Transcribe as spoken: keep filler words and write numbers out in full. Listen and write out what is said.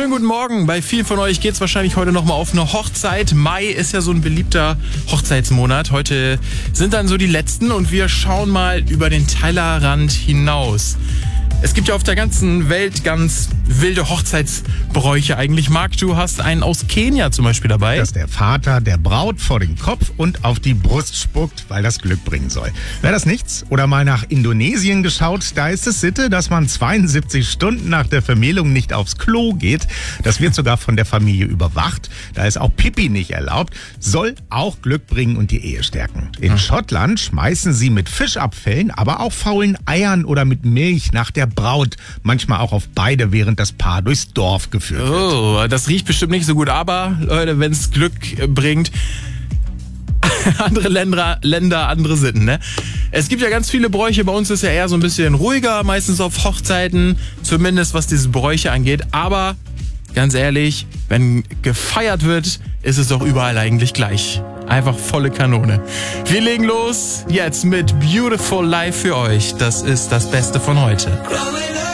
Schönen guten Morgen. Bei vielen von euch geht's wahrscheinlich heute nochmal auf eine Hochzeit. Mai ist ja so ein beliebter Hochzeitsmonat. Heute sind dann so die letzten und wir schauen mal über den Tellerrand hinaus. Es gibt ja auf der ganzen Welt ganz wilde Hochzeitsbräuche eigentlich. Marc, du hast einen aus Kenia zum Beispiel dabei. Dass der Vater der Braut vor den Kopf und auf die Brust spuckt, weil das Glück bringen soll. Wäre das nichts? Oder mal nach Indonesien geschaut, da ist es Sitte, dass man zweiundsiebzig Stunden nach der Vermählung nicht aufs Klo geht. Das wird sogar von der Familie überwacht. Da ist auch Pipi nicht erlaubt. Soll auch Glück bringen und die Ehe stärken. In hm. Schottland schmeißen sie mit Fischabfällen, aber auch faulen Eiern oder mit Milch nach der Braut, manchmal auch auf beide, während das Paar durchs Dorf geführt wird. Oh, das riecht bestimmt nicht so gut, aber Leute, wenn es Glück bringt, andere Länder, Länder, andere Sitten, ne? Es gibt ja ganz viele Bräuche, bei uns ist ja eher so ein bisschen ruhiger, meistens auf Hochzeiten, zumindest was diese Bräuche angeht, aber ganz ehrlich, wenn gefeiert wird, ist es doch überall eigentlich gleich. Einfach volle Kanone. Wir legen los jetzt mit Beautiful Life für euch. Das ist das Beste von heute.